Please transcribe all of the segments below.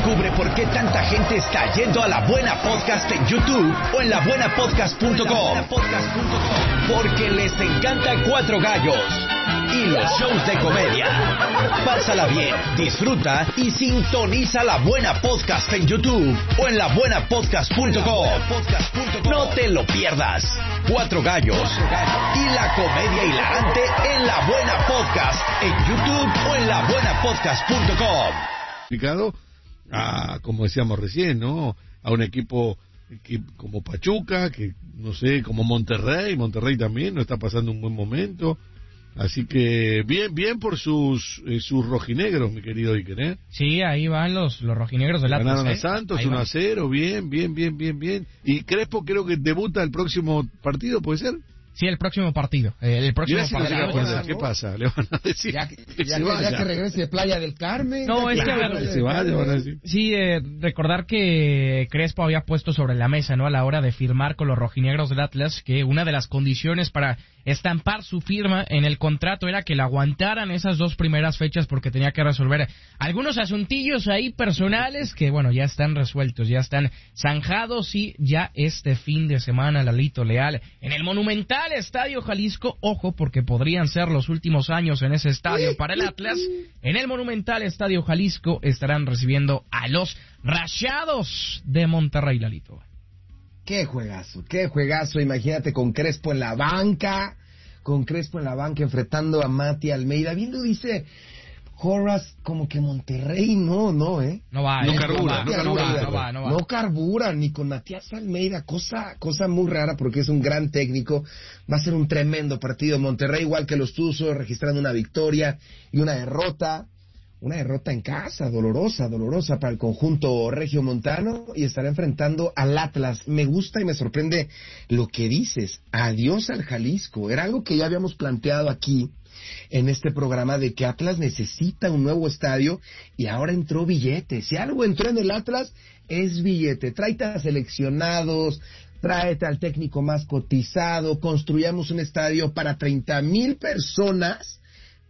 Descubre por qué tanta gente está yendo a La Buena Podcast en YouTube o en labuenapodcast.com. Porque les encanta Cuatro Gallos y los shows de comedia. Pásala bien, disfruta y sintoniza La Buena Podcast en YouTube o en labuenapodcast.com. No te lo pierdas. Cuatro Gallos y la comedia hilarante en La Buena Podcast en YouTube o en labuenapodcast.com. Como decíamos recién, ¿no? A un equipo como Pachuca, que no sé, como Monterrey también no está pasando un buen momento. Así que bien por sus rojinegros, mi querido Iker, ¿eh? Sí, ahí van los rojinegros del Atlas. Ganaron a Santos 1-0, bien. Y Crespo creo que debuta el próximo partido, ¿puede ser? Sí, el próximo partido. ¿Qué pasa? Le van a decir ya que regrese de Playa del Carmen. No, es que a ver, se vaya, van a decir. Sí, recordar que Crespo había puesto sobre la mesa, ¿no? A la hora de firmar con los rojinegros del Atlas, que una de las condiciones para estampar su firma en el contrato era que le aguantaran esas 2 primeras fechas porque tenía que resolver algunos asuntillos ahí personales que, bueno, ya están resueltos, ya están zanjados y ya este fin de semana Lalito Leal en el Monumental Estadio Jalisco, ojo, porque podrían ser los últimos años en ese estadio para el Atlas, en el Monumental Estadio Jalisco estarán recibiendo a los Rayados de Monterrey, Lalito. Qué juegazo, imagínate con Crespo en la banca enfrentando a Mati Almeida, viendo, dice Horace, como que Monterrey no carbura, ni con Matías Almeida, cosa muy rara porque es un gran técnico, va a ser un tremendo partido. Monterrey, igual que los Tuzos, registrando una victoria y una derrota en casa, dolorosa para el conjunto regiomontano, y estará enfrentando al Atlas. Me gusta y me sorprende lo que dices, adiós al Jalisco, era algo que ya habíamos planteado aquí en este programa de que Atlas necesita un nuevo estadio y ahora entró billete. Si algo entró en el Atlas es billete. Tráete a seleccionados, tráete al técnico más cotizado, construyamos un estadio para 30,000 personas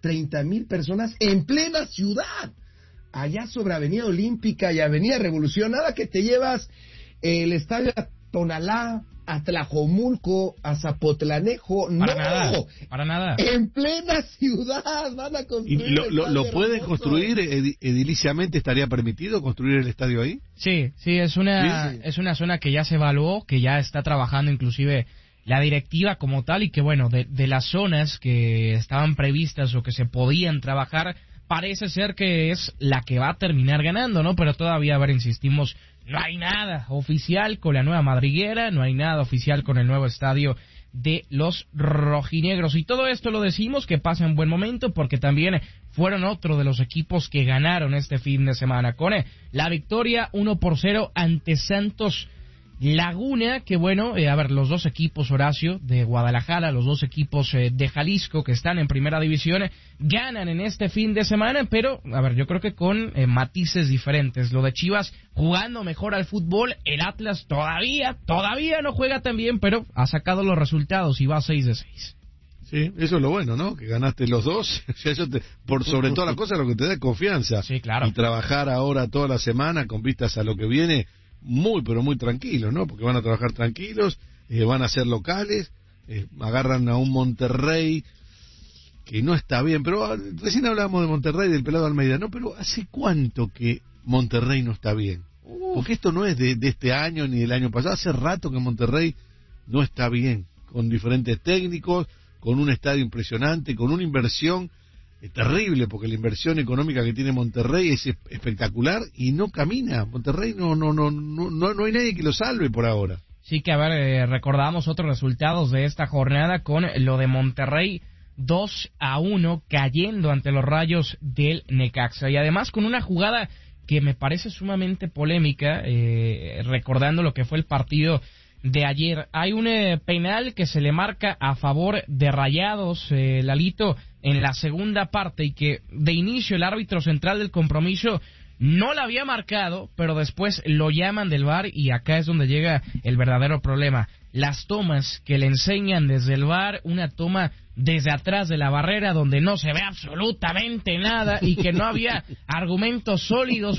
en plena ciudad, allá sobre Avenida Olímpica y Avenida Revolución. Nada que te llevas el estadio a Tonalá, a Tlajomulco, a Zapotlanejo, para nada. En plena ciudad van a construir. ¿Y lo pueden construir ediliciamente? ¿Estaría permitido construir el estadio ahí? Sí, es una zona que ya se evaluó, que ya está trabajando inclusive la directiva como tal, y que bueno, de las zonas que estaban previstas o que se podían trabajar, parece ser que es la que va a terminar ganando, ¿no? Pero todavía, a ver, insistimos, no hay nada oficial con la nueva madriguera, no hay nada oficial con el nuevo estadio de los rojinegros. Y todo esto lo decimos que pasa en buen momento porque también fueron otro de los equipos que ganaron este fin de semana con la victoria 1-0 ante Santos Laguna, que bueno, los dos equipos, Horacio, de Guadalajara, los dos equipos de Jalisco que están en primera división, ganan en este fin de semana, pero, yo creo que con matices diferentes. Lo de Chivas jugando mejor al fútbol, el Atlas todavía no juega tan bien, pero ha sacado los resultados y va 6-6. Sí, eso es lo bueno, ¿no? Que ganaste los dos. Por sobre toda la cosa, lo que te da es confianza. Sí, claro. Y trabajar ahora toda la semana con vistas a lo que viene, pero muy tranquilos, ¿no? Porque van a trabajar tranquilos, van a ser locales, agarran a un Monterrey que no está bien, pero recién hablábamos de Monterrey, del pelado Almeida, ¿no? Pero ¿hace cuánto que Monterrey no está bien? Porque esto no es de este año ni del año pasado, hace rato que Monterrey no está bien, con diferentes técnicos, con un estadio impresionante, con una inversión terrible, porque la inversión económica que tiene Monterrey es espectacular y no camina. Monterrey no hay nadie que lo salve por ahora. Sí, que recordamos otros resultados de esta jornada con lo de Monterrey 2-1 cayendo ante los Rayos del Necaxa, y además con una jugada que me parece sumamente polémica, recordando lo que fue el partido de ayer. Hay un penal que se le marca a favor de Rayados, Lalito, en la segunda parte, y que de inicio el árbitro central del compromiso no la había marcado, pero después lo llaman del VAR, y acá es donde llega el verdadero problema. Las tomas que le enseñan desde el VAR, una toma desde atrás de la barrera donde no se ve absolutamente nada y que no había argumentos sólidos